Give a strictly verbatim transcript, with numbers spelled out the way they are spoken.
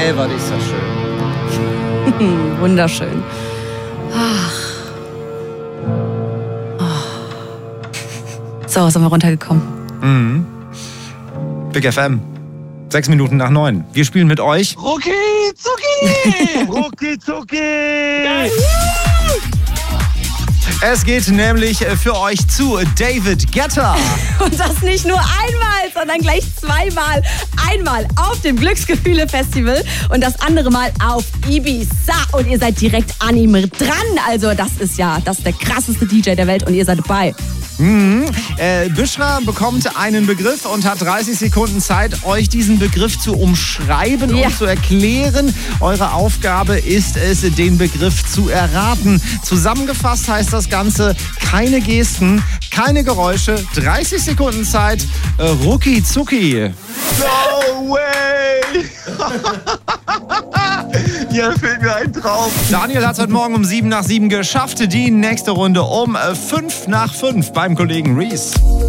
Elvert, ist das schön. Wunderschön. Ach. Oh. So, sind wir runtergekommen. Mhm. Big F M. Sechs Minuten nach neun. Wir spielen mit euch. Rucki Zucki! Rucki Zucki! Es geht nämlich für euch zu David Guetta. Und das nicht nur einmal, sondern gleich zweimal. Einmal auf dem Glücksgefühle-Festival und das andere Mal auf Ibiza. Und ihr seid direkt an ihm dran. Also das ist ja, das ist der krasseste D J der Welt und ihr seid dabei. Mhm. Äh, Büschra bekommt einen Begriff und hat dreißig Sekunden Zeit, euch diesen Begriff zu umschreiben Ja. und zu erklären. Eure Aufgabe ist es, den Begriff zu erraten. Zusammengefasst heißt das Ganze, keine Gesten, keine Geräusche, dreißig Sekunden Zeit, äh, rucki zucki. No way! Ja, fehlt mir ein Traum. Daniel hat es heute Morgen um sieben nach sieben geschafft. Die nächste Runde um fünf nach fünf beim Kollegen Reese.